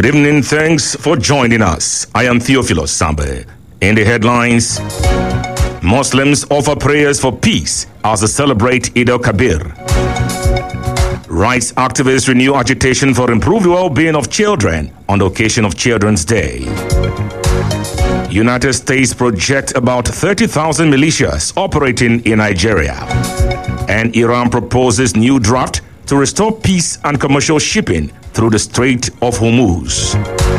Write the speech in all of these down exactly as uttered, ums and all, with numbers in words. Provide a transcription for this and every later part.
Good evening. Thanks for joining us. I am Theophilus Sambe. In the headlines, Muslims offer prayers for peace as they celebrate Eid al-Kabir. Rights activists renew agitation for improved well-being of children on the occasion of Children's Day. United States project about thirty thousand militias operating in Nigeria. And Iran proposes new draft to restore peace and commercial shipping through the Strait of Hormuz.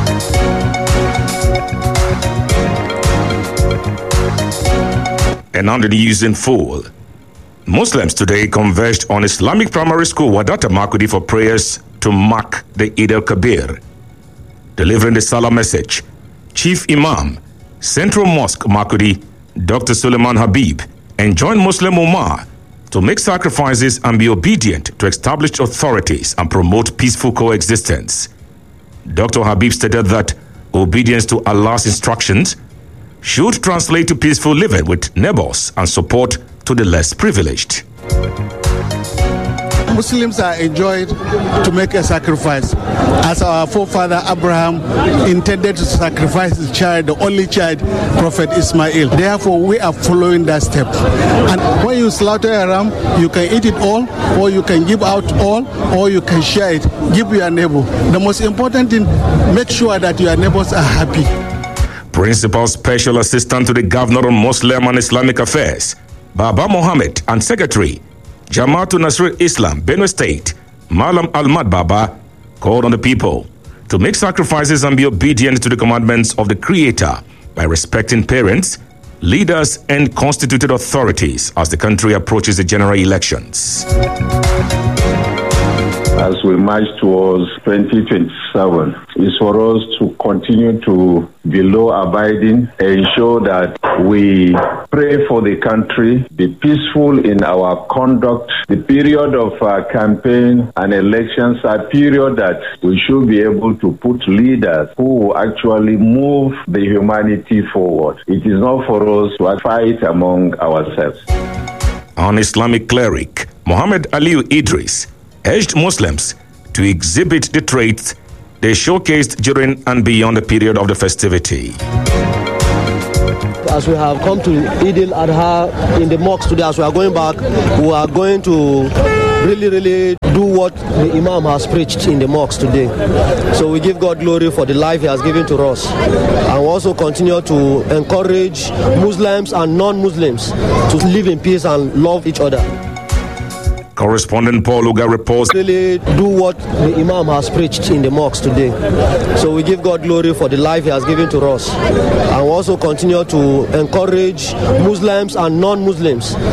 And on the news in full. Muslims today converged on Islamic primary school Wadata Makudi for prayers to mark the Eid al-Kabir. Delivering the Salah message, Chief Imam, Central Mosque Makudi, Doctor Suleiman Habib, enjoined Muslim Ummah to make sacrifices and be obedient to established authorities and promote peaceful coexistence. Doctor Habib stated that obedience to Allah's instructions should translate to peaceful living with neighbors and support to the less privileged. Muslims are enjoined to make a sacrifice, as our forefather Abraham intended to sacrifice his child, the only child, Prophet Ismail. Therefore, we are following that step. And when you slaughter a ram, you can eat it all, or you can give out all, or you can share it. Give your neighbor. The most important thing, make sure that your neighbors are happy. Principal Special Assistant to the Governor on Muslim and Islamic Affairs, Baba Mohammed, and Secretary, Jamaatul Nasrul Islam, Benue State, Malam Almad Baba, called on the people to make sacrifices and be obedient to the commandments of the Creator by respecting parents, leaders, and constituted authorities as the country approaches the general elections. As we march towards twenty twenty-seven, is for us to continue to be law-abiding, ensure that we pray for the country, be peaceful in our conduct. The period of our campaign and elections are a period that we should be able to put leaders who will actually move the humanity forward. It is not for us to fight among ourselves. An Islamic cleric, Muhammad Aliu Idris, urged Muslims to exhibit the traits they showcased during and beyond the period of the festivity. As we have come to Eid al-Adha in the mosque today, as we are going back, we are going to really, really do what the Imam has preached in the mosque today. So we give God glory for the life He has given to us. And we also continue to encourage Muslims and non-Muslims to live in peace and love each other. Correspondent Paul Uga reports. Really do what the Imam has preached in the mosque today. So we give God glory for the life He has given to us. And we also continue to encourage Muslims and non-Muslims